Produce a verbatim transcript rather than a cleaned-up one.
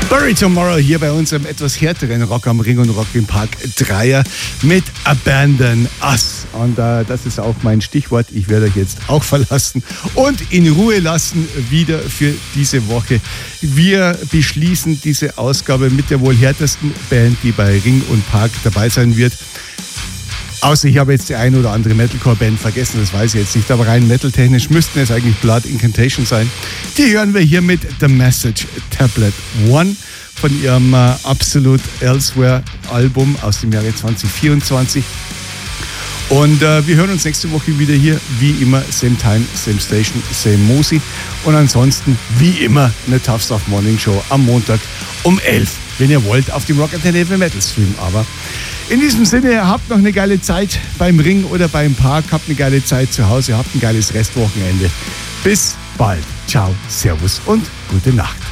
Bury Tomorrow hier bei unserem etwas härteren Rock am Ring und Rock im Park Dreier mit Abandon Us. Und äh, das ist auch mein Stichwort. Ich werde euch jetzt auch verlassen und in Ruhe lassen wieder für diese Woche. Wir beschließen diese Ausgabe mit der wohl härtesten Band, die bei Ring und Park dabei sein wird. Außer ich habe jetzt die ein oder andere Metalcore-Band vergessen, das weiß ich jetzt nicht, aber rein metaltechnisch müssten es eigentlich Blood Incantation sein. Die hören wir hier mit The Message Tablet One von ihrem äh, Absolute Elsewhere Album aus dem Jahre zwanzig vierundzwanzig. Und äh, wir hören uns nächste Woche wieder hier, wie immer, same time, same station, same Mosi. Und ansonsten, wie immer, eine Tough Stuff Morning Show am Montag um elf, wenn ihr wollt, auf dem Rock and Heavy Metal Stream. Aber in diesem Sinne, habt noch eine geile Zeit beim Ring oder beim Park, habt eine geile Zeit zu Hause, habt ein geiles Restwochenende. Bis bald. Ciao, Servus und gute Nacht.